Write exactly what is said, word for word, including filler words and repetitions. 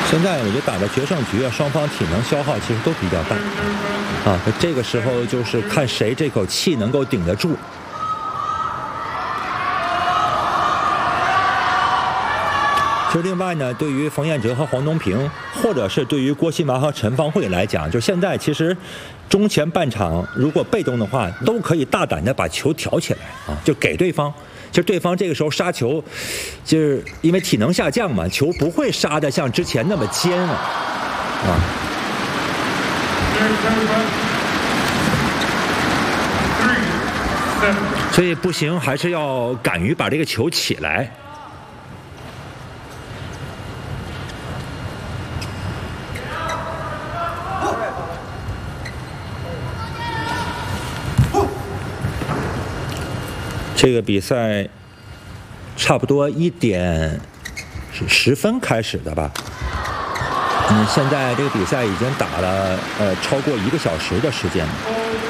现在我觉得打的决胜局啊，双方体能消耗其实都比较大啊，这个时候就是看谁这口气能够顶得住。其实另外呢，对于冯彦哲和黄东平，或者是对于郭昕麻和陈方慧来讲，就现在其实中前半场如果被动的话，都可以大胆的把球挑起来啊，就给对方。就对方这个时候杀球，就是因为体能下降嘛，球不会杀的像之前那么尖了啊。所以不行，还是要敢于把这个球起来。这个比赛差不多一点十分开始的吧，嗯，现在这个比赛已经打了呃超过一个小时的时间了。